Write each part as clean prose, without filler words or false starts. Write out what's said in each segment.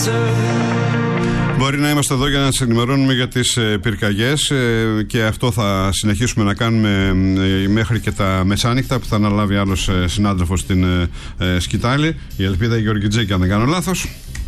Μπορεί να είμαστε εδώ για να σας ενημερώνουμε για τις πυρκαγιές και αυτό θα συνεχίσουμε να κάνουμε μέχρι και τα μεσάνυχτα που θα αναλάβει άλλος συνάδελφος στην Σκυτάλη, η Ελπίδα Γεωργιτζέκη, αν δεν κάνω λάθος.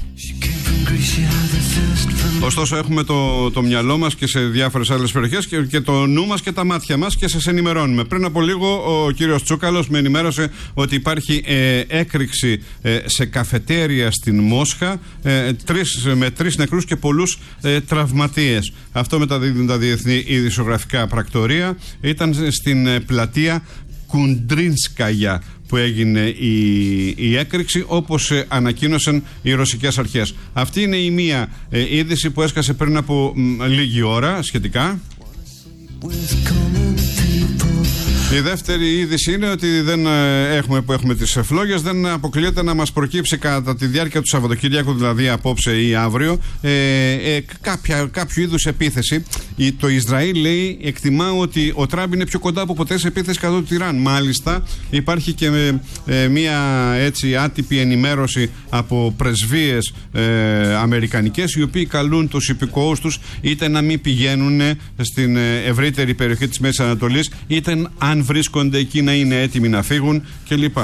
Ωστόσο έχουμε το μυαλό μας και σε διάφορες άλλες περιοχές και το νου μας και τα μάτια μας και σας ενημερώνουμε. Πριν από λίγο ο κύριος Τσούκαλος με ενημέρωσε ότι υπάρχει έκρηξη σε καφετέρια στην Μόσχα με 3 νεκρούς και πολλούς τραυματίες. Αυτό μεταδίδουν τα διεθνή ειδησιογραφικά πρακτορία. Ήταν στην πλατεία Κουντρίνσκαγια που έγινε η έκρηξη, όπως ανακοίνωσαν οι ρωσικές αρχές. Αυτή είναι η μία είδηση που έσκασε πριν από λίγη ώρα σχετικά. Η δεύτερη είδηση είναι ότι που έχουμε τις φλόγες, δεν αποκλείεται να μας προκύψει κατά τη διάρκεια του Σαββατοκύριακου, δηλαδή απόψε ή αύριο, κάποιο είδους επίθεση. Το Ισραήλ λέει, εκτιμά ότι ο Τραμπ είναι πιο κοντά από ποτέ σε επίθεση κατά του Ιράν. Μάλιστα υπάρχει και μια έτσι άτυπη ενημέρωση από πρεσβείες αμερικανικές, οι οποίοι καλούν τους υπηκόους τους είτε να μην πηγαίνουν στην ευρύτερη περιοχή της Μέσης Ανατολής, είτε αν βρίσκονται εκεί να είναι έτοιμοι να φύγουν κλπ.